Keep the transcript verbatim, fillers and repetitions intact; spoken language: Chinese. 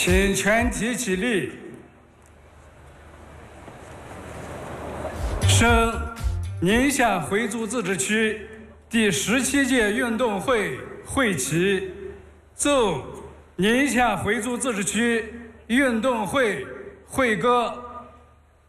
请全体起立。升宁夏回族自治区第十七届运动会会旗，奏宁夏回族自治区运动会会歌。